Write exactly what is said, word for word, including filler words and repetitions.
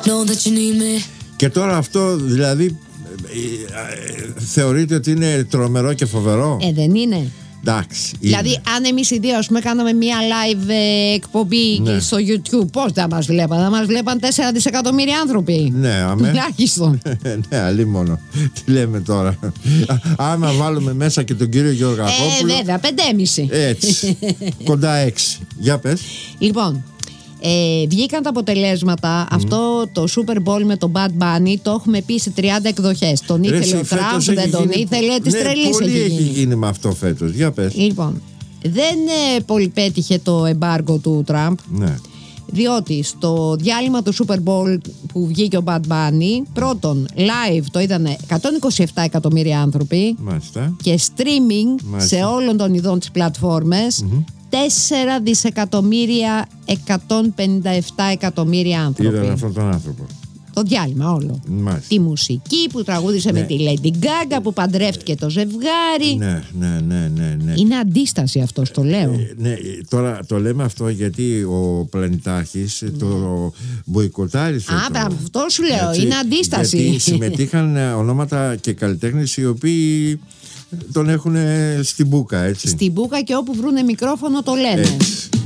Και τώρα αυτό δηλαδή θεωρείτε ότι είναι τρομερό και φοβερό? Ε, δεν είναι? Εντάξει, δηλαδή, αν εμείς οι δύο ας πούμε κάναμε μια live ε, εκπομπή ναι. στο YouTube, πώς θα μας βλέπαν? Θα μας βλέπαν τέσσερα δισεκατομμύρια άνθρωποι. Ναι, αμέ. Τουλάχιστον. Ναι, αλλή μόνο. Τι λέμε τώρα? Άμα βάλουμε μέσα και τον κύριο Γεωργακόπουλο. Ε, βέβαια, πεντέμισι. Έτσι. Κοντά έξι. Για πες. Λοιπόν, ε, βγήκαν τα αποτελέσματα. Mm. Αυτό το Super Bowl με τον Bad Bunny το έχουμε πει σε τριάντα εκδοχές. Τον ήθελε Ρε, ο Τραμπ, δεν τον γίνει... ήθελε, της ναι, τρελής πολύ έχει γίνει. γίνει. έχει γίνει με αυτό φέτος. Για πες. Λοιπόν, δεν ε, πολυπέτυχε το εμπάργκο του Τραμπ. Ναι. Διότι στο διάλειμμα του Super Bowl που βγήκε ο Bad Bunny, πρώτον live το είδαν εκατόν είκοσι επτά εκατομμύρια άνθρωποι. Μάλιστα. Και streaming Μάλιστα. σε όλων των ειδών τις πλατφόρμες mm-hmm. τέσσερα δισεκατομμύρια εκατόν πενήντα επτά εκατομμύρια άνθρωποι. Είδαν αυτόν τον άνθρωπο. Το διάλειμμα όλο. Μάλιστα. Τη μουσική που τραγούδισε ναι. με τη Lady Gaga, που παντρεύτηκε το ζευγάρι. Ναι, ναι, ναι, ναι, ναι. Είναι αντίσταση αυτό, το λέω. Ε, ναι, τώρα το λέμε αυτό γιατί ο Πλανητάρχης ναι. το μποϊκοτάρισε. Α, το... αυτό σου λέω, έτσι, είναι αντίσταση. Γιατί συμμετείχαν ονόματα και καλλιτέχνες οι οποίοι τον έχουν στην μπούκα, έτσι. Στην μπούκα και όπου βρούνε μικρόφωνο το λένε. Έτσι.